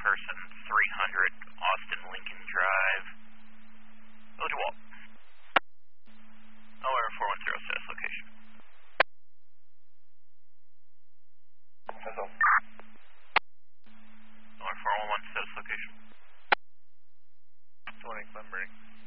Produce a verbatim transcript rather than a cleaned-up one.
person, three hundred Austin Lincoln Drive. Village Wall. O R four one zero status location. Hello. O R four one one status location. twenty Clembury.